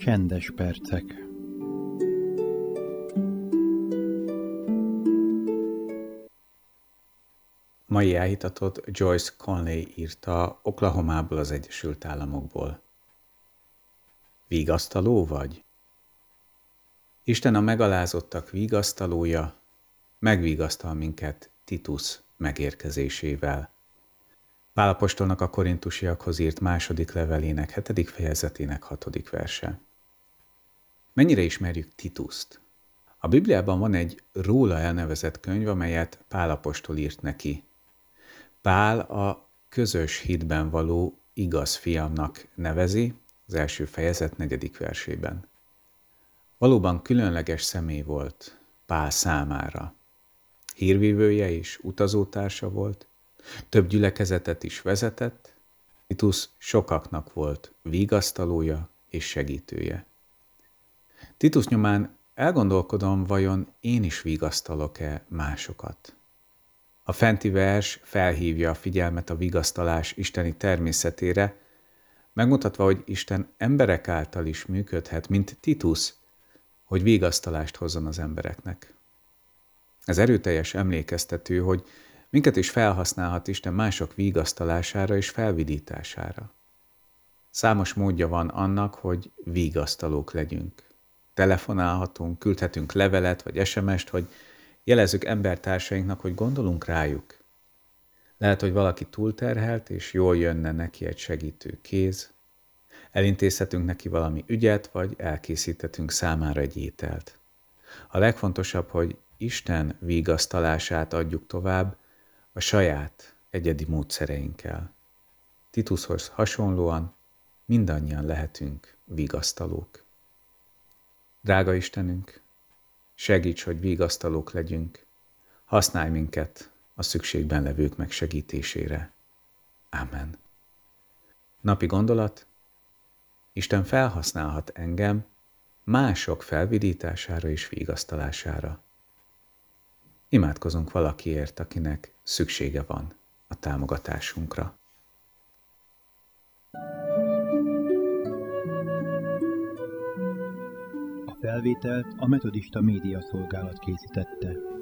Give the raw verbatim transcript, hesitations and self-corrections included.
Csendes percek. Mai elhitatot Joyce Conley írta Oklahomából, az Egyesült Államokból. Vigasztaló vagy? Isten a megalázottak vigasztalója, megvigasztal minket Titus megérkezésével. Pál apostolnak a korintusiakhoz írt második levelének hetedik fejezetének hatodik verse. Mennyire ismerjük Titust? A Bibliában van egy róla elnevezett könyv, amelyet Pál apostol írt neki. Pál a közös hitben való igaz fiamnak nevezi, az első fejezet negyedik versében. Valóban különleges személy volt Pál számára. Hírvívője és utazótársa volt, több gyülekezetet is vezetett, Titus sokaknak volt vigasztalója és segítője. Titus nyomán elgondolkodom, vajon én is vigasztalok-e másokat? A fenti vers felhívja a figyelmet a vigasztalás isteni természetére, megmutatva, hogy Isten emberek által is működhet, mint Titus, hogy vigasztalást hozzon az embereknek. Ez erőteljes emlékeztető, hogy minket is felhasználhat Isten mások vigasztalására és felvidítására. Számos módja van annak, hogy vigasztalók legyünk. Telefonálhatunk, küldhetünk levelet vagy es em est, hogy jelezzük embertársainknak, hogy gondolunk rájuk. Lehet, hogy valaki túlterhelt, és jól jönne neki egy segítő kéz. Elintézhetünk neki valami ügyet, vagy elkészíthetünk számára egy ételt. A legfontosabb, hogy Isten vigasztalását adjuk tovább a saját egyedi módszereinkkel. Titushoz hasonlóan mindannyian lehetünk vigasztalók. Drága Istenünk, segíts, hogy vigasztalók legyünk, használj minket a szükségben levők megsegítésére. Ámen. Napi gondolat: Isten felhasználhat engem mások felvidítására és vigasztalására. Imádkozunk valakiért, akinek szüksége van a támogatásunkra. A felvételt a Metodista Média Szolgálat készítette.